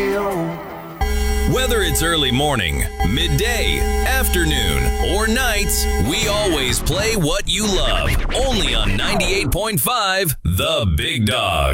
Whether it's early morning, midday, afternoon, or nights, we always play what you love. Only on 98.5 The Big Dog.